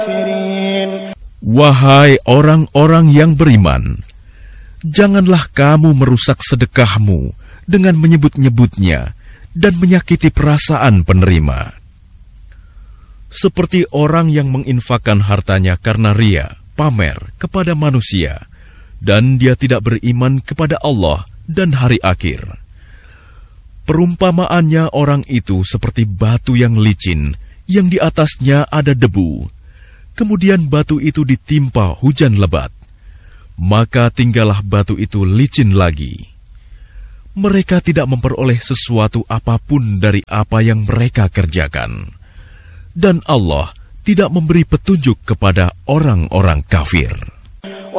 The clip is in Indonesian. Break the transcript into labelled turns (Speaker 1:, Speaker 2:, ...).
Speaker 1: Wahai orang-orang yang beriman, janganlah kamu merusak sedekahmu dengan menyebut-nyebutnya dan menyakiti perasaan penerima. Seperti orang yang menginfakkan hartanya karena ria, pamer kepada manusia, dan dia tidak beriman kepada Allah dan hari akhir. Perumpamaannya orang itu seperti batu yang licin, yang di atasnya ada debu. Kemudian batu itu ditimpa hujan lebat, maka tinggallah batu itu licin lagi. Mereka tidak memperoleh sesuatu apapun dari apa yang mereka kerjakan. Dan Allah tidak memberi petunjuk kepada orang-orang kafir.